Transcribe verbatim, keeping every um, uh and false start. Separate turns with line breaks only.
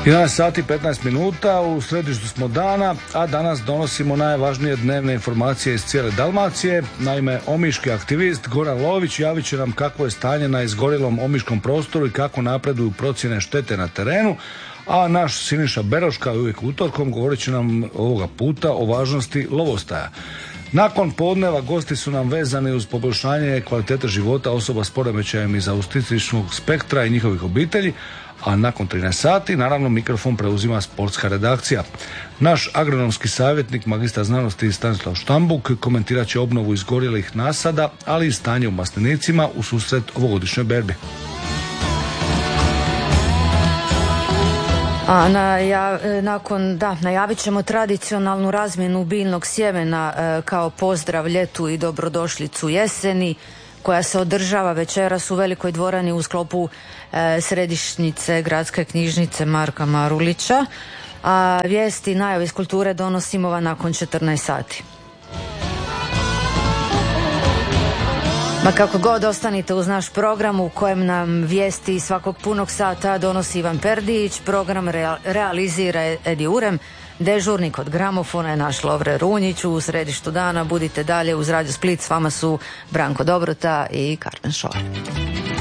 jedanaest sati petnaest minuta, u središtu smo dana, a danas donosimo najvažnije dnevne informacije iz cijele Dalmacije. Naime, omiški aktivist Goran Lović javit će nam kakvo je stanje na izgorjelom omiškom prostoru i kako napreduju procjene štete na terenu, a naš Siniša Beroš, kao i uvijek utorkom, govorit će nam ovoga puta o važnosti lovostaja. Nakon podneva gosti su nam vezani uz poboljšanje kvalitete života osoba s poremećajem iz autističnog spektra i njihovih obitelji, a nakon trinaest sati, naravno, mikrofon preuzima sportska redakcija. Naš agronomski savjetnik, magistar znanosti Stanislav Štambuk, komentirat će obnovu izgorjelih nasada, ali i stanje u maslinicima u susret ovogodišnjoj berbi.
A najav, nakon, da, najavit ćemo tradicionalnu razmjenu biljnog sjemena e, kao pozdrav ljetu i dobrodošlicu jeseni, koja se održava večeras u Velikoj dvorani u sklopu e, središnjice Gradske knjižnice Marka Marulića, a vijesti najavi iz kulture donosimo nakon četrnaest sati. Ma kako god, ostanite uz naš program u kojem nam vijesti svakog punog sata donosi Ivan Perdić, program rea- realizira Edi Urem, dežurnik od gramofona je naš Lovre Runjić. U središtu dana budite dalje uz Radio Split, s vama su Branko Dobrota i Karmen Šor.